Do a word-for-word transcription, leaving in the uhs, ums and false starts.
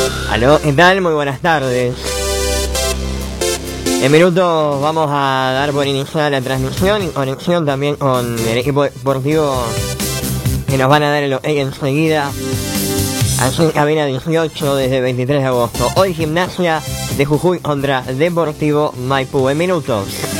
Aló, ¿qué tal? Muy buenas tardes. En minutos vamos a dar por iniciada la transmisión y conexión también con el equipo deportivo que nos van a dar el ok enseguida. Así, cabina dieciocho desde veintitrés de agosto. Hoy Gimnasia de Jujuy contra Deportivo Maipú. En minutos.